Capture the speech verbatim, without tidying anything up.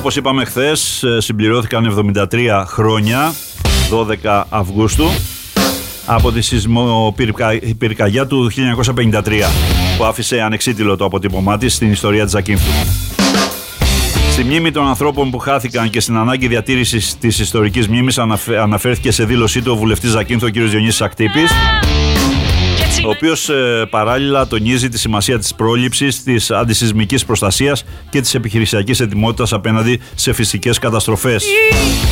Όπως είπαμε χθες, συμπληρώθηκαν εβδομήντα τρία χρόνια, δώδεκα Αυγούστου, από τη σεισμοπυρκαγιά του χίλια εννιακόσια πενήντα τρία, που άφησε ανεξίτηλο το αποτύπωμά της στην ιστορία της Ζακίνθου. Στη μνήμη των ανθρώπων που χάθηκαν και στην ανάγκη διατήρησης της ιστορικής μνήμης αναφέρθηκε σε δήλωσή του ο βουλευτής Ζακίνθου, ο κ. Διονύσης Ακτύπης, ο οποίος ε, παράλληλα τονίζει τη σημασία της πρόληψης, της αντισεισμικής προστασίας και της επιχειρησιακής ετοιμότητας απέναντι σε φυσικές καταστροφές.